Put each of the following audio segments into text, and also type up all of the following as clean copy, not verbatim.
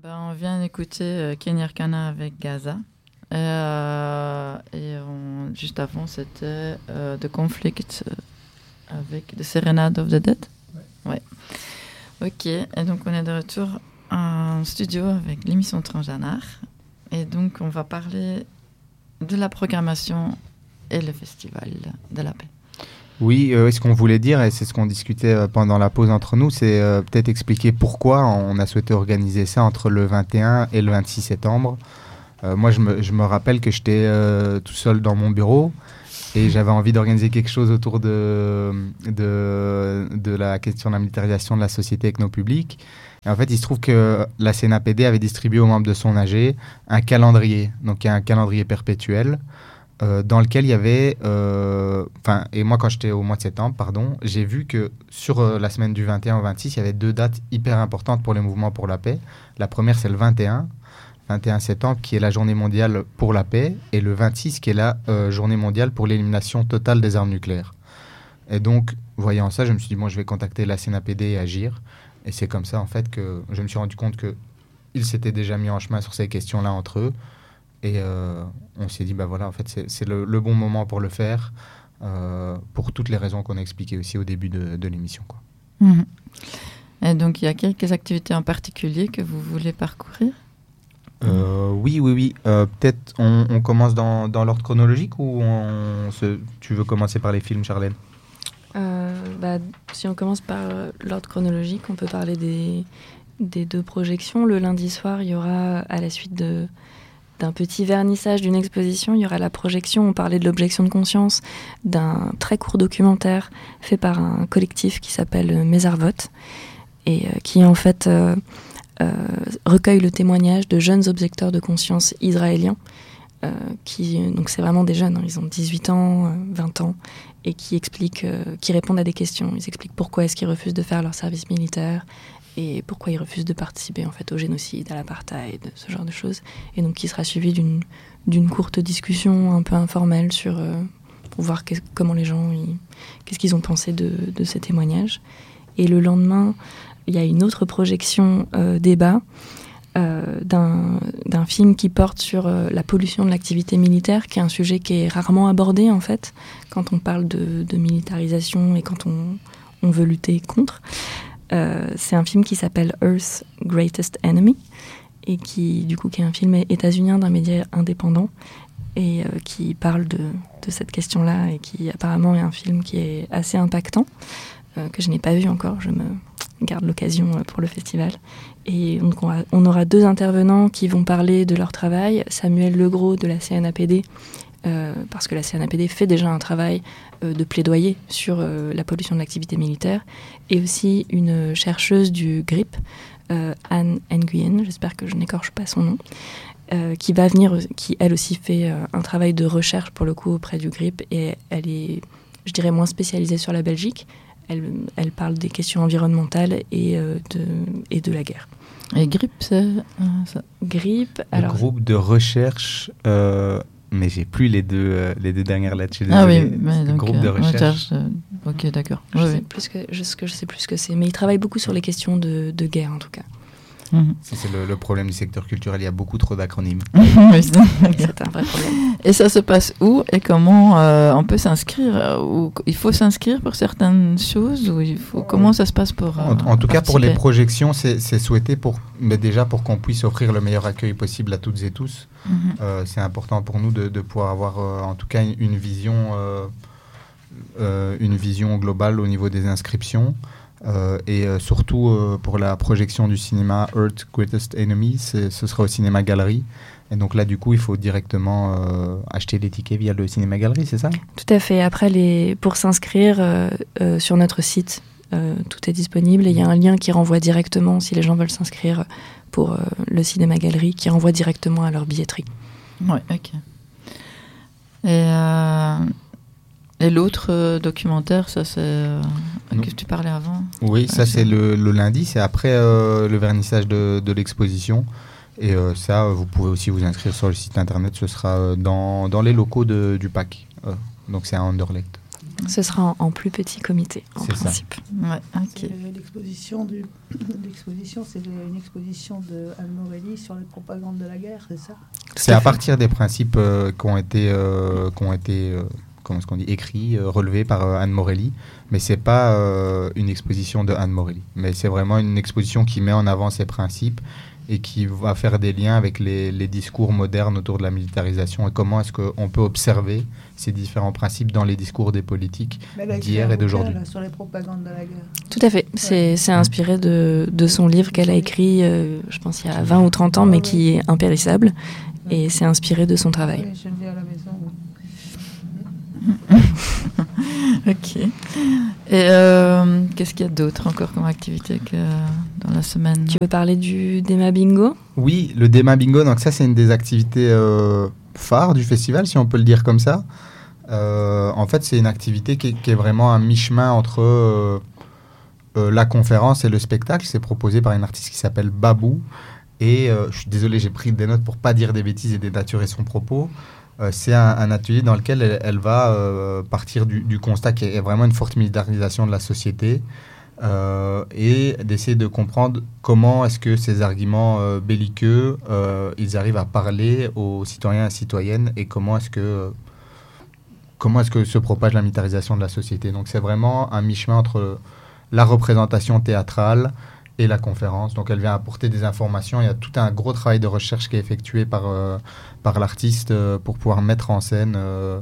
On vient d'écouter Kenya Arcana avec Gaza. Juste avant, c'était The Conflict avec The Serenade of the Dead. Ouais. Ok, et donc on est de retour en studio avec l'émission Transgenre. Et donc on va parler de la programmation et le festival de la paix. Oui, ce qu'on voulait dire, et c'est ce qu'on discutait pendant la pause entre nous, c'est peut-être expliquer pourquoi on a souhaité organiser ça entre le 21 et le 26 septembre. Moi, je me rappelle que j'étais tout seul dans mon bureau et j'avais envie d'organiser quelque chose autour de la question de la militarisation de la société avec nos publics. Et en fait, il se trouve que la CNAPD avait distribué aux membres de son AG un calendrier, donc un calendrier perpétuel, dans lequel il y avait... et moi, quand j'étais au mois de septembre, j'ai vu que sur la semaine du 21 au 26, il y avait 2 dates hyper importantes pour les mouvements pour la paix. La première, c'est le 21 septembre, qui est la journée mondiale pour la paix, et le 26, qui est la journée mondiale pour l'élimination totale des armes nucléaires. Et donc, voyant ça, je me suis dit, bon, je vais contacter la CNAPD et agir. Et c'est comme ça, en fait, que je me suis rendu compte qu'ils s'étaient déjà mis en chemin sur ces questions-là entre eux. Et on s'est dit, voilà, en fait, c'est le bon moment pour le faire, pour toutes les raisons qu'on a expliquées aussi au début de l'émission, quoi. Mmh. Et donc, il y a quelques activités en particulier que vous voulez parcourir ? Oui. Peut-être on commence dans l'ordre chronologique ou tu veux commencer par les films, Charlène ? Si on commence par l'ordre chronologique, on peut parler des 2 projections. Le lundi soir, il y aura, à la suite d'un petit vernissage d'une exposition, il y aura la projection, on parlait de l'objection de conscience, d'un très court documentaire fait par un collectif qui s'appelle Mesarvot et qui en fait recueille le témoignage de jeunes objecteurs de conscience israéliens donc c'est vraiment des jeunes, ils ont 18 ans, 20 ans, et qui répondent à des questions. Ils expliquent pourquoi est-ce qu'ils refusent de faire leur service militaire et pourquoi ils refusent de participer en fait au génocide, à l'apartheid, ce genre de choses. Et donc qui sera suivi d'une courte discussion un peu informelle pour voir comment les gens, qu'est-ce qu'ils ont pensé de ces témoignages. Et le lendemain, il y a une autre projection débat d'un film qui porte sur la pollution de l'activité militaire, qui est un sujet qui est rarement abordé en fait quand on parle de militarisation et quand on veut lutter contre. C'est un film qui s'appelle Earth's Greatest Enemy et qui est un film états-unien d'un média indépendant et qui parle de cette question-là et qui apparemment est un film qui est assez impactant, que je n'ai pas vu encore. Je me garde l'occasion pour le festival. Et donc on aura 2 intervenants qui vont parler de leur travail. Samuel Legros de la CNAPD, parce que la CNAPD fait déjà un travail de plaidoyer sur la pollution de l'activité militaire, et aussi une chercheuse du GRIP, Anne Nguyen, j'espère que je n'écorche pas son nom, qui va venir, qui elle aussi fait un travail de recherche pour le coup auprès du GRIP, et elle est, je dirais, moins spécialisée sur la Belgique. Elle parle des questions environnementales et de la guerre. Et GRIP, c'est ça. GRIP, alors... Le groupe de recherche, mais j'ai plus les deux dernières lettres. Ah oui, mais donc, groupe de recherche. Ok, d'accord. Je sais plus ce que c'est, mais ils travaillent beaucoup sur les questions de guerre en tout cas. C'est le problème du secteur culturel, il y a beaucoup trop d'acronymes. Oui, c'est un vrai problème. Et ça se passe où et comment on peut s'inscrire ou il faut s'inscrire pour certaines choses ou comment ça se passe pour en tout cas pour les projections, c'est souhaité mais déjà pour qu'on puisse offrir le meilleur accueil possible à toutes et tous. C'est important pour nous de pouvoir avoir en tout cas une vision globale au niveau des inscriptions. Et surtout pour la projection du cinéma Earth's Greatest Enemy, ce sera au Cinéma Galerie. Et donc là, du coup, il faut directement acheter les tickets via le Cinéma Galerie, c'est ça ? Tout à fait. Après, pour s'inscrire sur notre site, tout est disponible. Et il y a un lien qui renvoie directement, si les gens veulent s'inscrire pour le Cinéma Galerie, qui renvoie directement à leur billetterie. Oui, ok. Et l'autre documentaire, ça c'est que tu parlais avant. Oui, ça c'est le lundi, c'est après le vernissage de l'exposition. Et ça, vous pouvez aussi vous inscrire sur le site internet, ce sera dans les locaux du PAC. Donc c'est à Anderlecht. Ce sera en plus petit comité, en principe. Ouais, okay. L'exposition, c'est une exposition de Anne Morelli sur les propagandes de la guerre, c'est ça? C'est à partir des principes qui ont été comment est-ce qu'on dit, écrits, relevés par Anne Morelli, mais c'est pas une exposition de Anne Morelli, mais c'est vraiment une exposition qui met en avant ces principes et qui va faire des liens avec les discours modernes autour de la militarisation et comment est-ce qu'on peut observer ces différents principes dans les discours des politiques d'hier et d'aujourd'hui. Sur les propagandes de la guerre. Tout à fait. C'est inspiré de son livre qu'elle a écrit, je pense, il y a 20 ou 30 ans, mais qui est impérissable. Et c'est inspiré de son travail. Oui, je le lis à la maison. Ok. Et qu'est-ce qu'il y a d'autre encore comme activité que dans la semaine? Tu veux parler du Dema Bingo? Oui, le Dema Bingo, donc ça c'est une des activités phares du festival, si on peut le dire comme ça. En fait, c'est une activité qui est vraiment un mi-chemin entre la conférence et le spectacle. C'est proposé par une artiste qui s'appelle Babou. Et je suis désolé, j'ai pris des notes pour pas dire des bêtises et dénaturer son propos. C'est un atelier dans lequel elle va partir du constat qu'il y a vraiment une forte militarisation de la société et d'essayer de comprendre comment est-ce que ces arguments belliqueux, ils arrivent à parler aux citoyens et citoyennes et comment est-ce que se propage la militarisation de la société. Donc c'est vraiment un mi-chemin entre la représentation théâtrale et la conférence. Donc elle vient apporter des informations. Il y a tout un gros travail de recherche qui est effectué par l'artiste pour pouvoir mettre en scène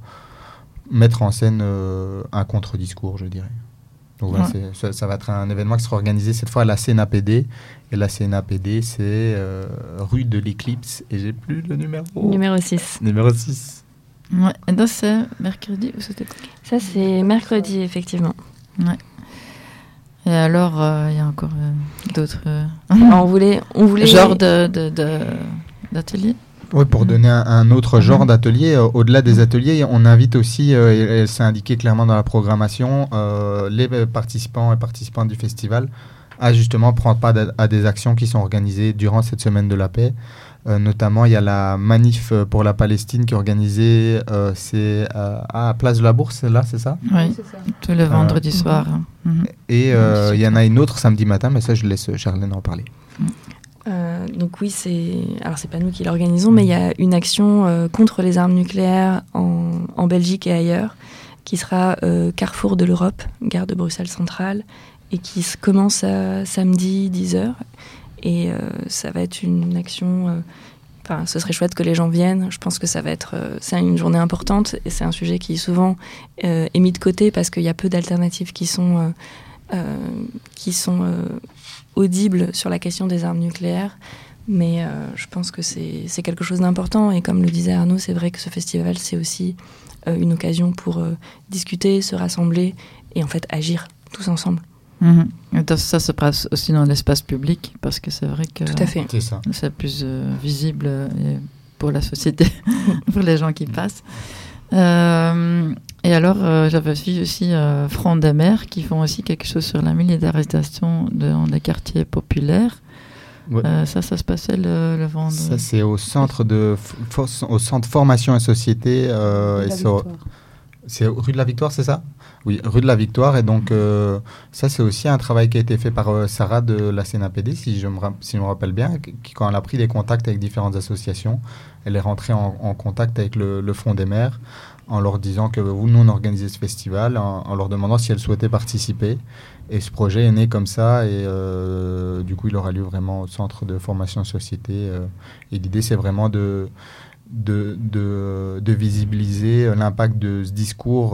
un contre-discours, je dirais. Donc voilà, ça va être un événement qui sera organisé cette fois à la CNAPD. Et la CNAPD, c'est rue de l'Éclipse. Et j'ai plus le numéro. Numéro 6. Numéro 6. Ouais. Et donc c'est mercredi ou c'était quoi? Ça, c'est mercredi, effectivement. Ouais. Et alors, il y a encore d'autres... on voulait... genre d'atelier? Oui, pour donner un autre genre d'atelier, au-delà des ateliers, on invite aussi, et c'est indiqué clairement dans la programmation, les participants et participantes du festival à justement prendre part à des actions qui sont organisées durant cette semaine de la paix. Notamment, il y a la manif pour la Palestine qui est organisée à Place de la Bourse, là, c'est ça? Oui, c'est ça. Tout le vendredi soir. Et il y en a une autre samedi matin, mais ça, je laisse Charlène en parler. Donc oui, c'est pas nous qui l'organisons, mais il y a une action contre les armes nucléaires en Belgique et ailleurs, qui sera Carrefour de l'Europe, gare de Bruxelles Centrale, et qui commence à samedi 10h. Et ça va être une action... ce serait chouette que les gens viennent. Je pense que ça va être... c'est une journée importante et c'est un sujet qui souvent est mis de côté parce qu'il y a peu d'alternatives qui sont audibles sur la question des armes nucléaires. Mais je pense que c'est quelque chose d'important. Et comme le disait Arnaud, c'est vrai que ce festival, c'est aussi une occasion pour discuter, se rassembler et en fait agir tous ensemble. Et ça se passe aussi dans l'espace public parce que c'est vrai que tout à fait. C'est plus visible pour la société, pour les gens qui passent. Et alors, j'avais vu aussi Front des maires qui font aussi quelque chose sur la militarisation dans les quartiers populaires. Ouais. Ça se passait le vendredi. Ça, c'est au centre formation et société. C'est rue de la Victoire, c'est ça? Oui, rue de la Victoire. Et donc, ça, c'est aussi un travail qui a été fait par Sarah de la CNAPD, si je me rappelle bien, qui, quand elle a pris des contacts avec différentes associations, elle est rentrée en contact avec le Front des maires en leur disant que nous, on organisait ce festival, en leur demandant si elles souhaitaient participer. Et ce projet est né comme ça, et du coup, il aura lieu vraiment au centre de formation société. Et l'idée, c'est vraiment de visibiliser l'impact de ce discours,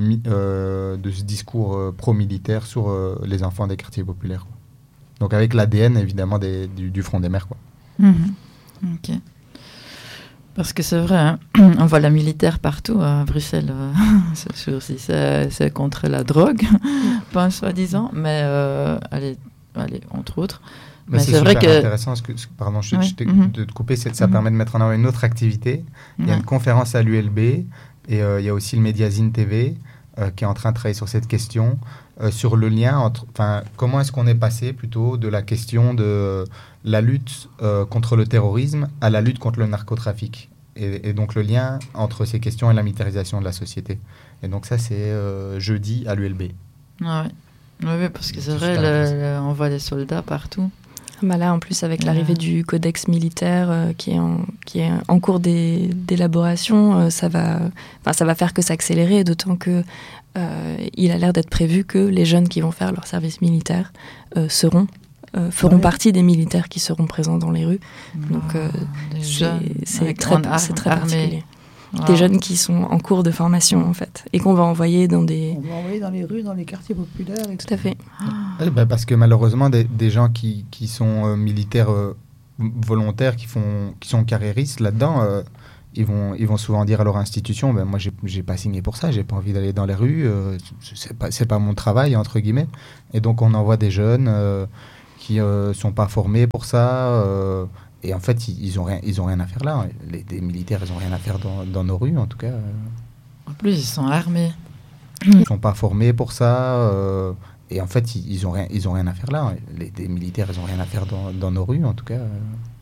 pro-militaire sur les enfants des quartiers populaires, quoi. Donc avec l'ADN, évidemment, du Front des maires, quoi. Ok. Parce que c'est vrai, hein, on voit la militaire partout à Bruxelles. C'est contre la drogue, pas soi-disant, mais allez, entre autres. Mais c'est vrai que intéressant. Pardon, de te couper, ça permet de mettre en avant une autre activité. Il y a une conférence à l'ULB et il y a aussi le Médiazine TV qui est en train de travailler sur cette question, sur le lien entre, comment est-ce qu'on est passé plutôt de la question de la lutte contre le terrorisme à la lutte contre le narcotrafic. Et donc le lien entre ces questions et la militarisation de la société. Et donc ça, c'est jeudi à l'ULB. Ah ouais. Oui, parce que c'est Super vrai, on voit des soldats partout. Bah là, en plus, avec l'arrivée du codex militaire qui est en cours d'élaboration, ça va faire que s'accélérer, d'autant que il a l'air d'être prévu que les jeunes qui vont faire leur service militaire feront partie des militaires qui seront présents dans les rues. Donc c'est très particulier. Wow. Des jeunes qui sont en cours de formation, en fait, et qu'on va envoyer dans des... On va envoyer dans les rues, dans les quartiers populaires. Tout à fait. Parce que malheureusement, des gens qui sont militaires volontaires, qui sont carriéristes là-dedans, ils vont souvent dire à leur institution, moi j'ai pas signé pour ça, j'ai pas envie d'aller dans les rues, c'est pas mon travail, entre guillemets. Et donc on envoie des jeunes qui sont pas formés pour ça, et en fait ils ont rien à faire là. Les militaires, ils ont rien à faire dans nos rues, en tout cas. En plus, ils sont armés. Ils sont pas formés pour ça, et en fait ils ont rien à faire là. Les militaires, ils ont rien à faire dans nos rues, en tout cas.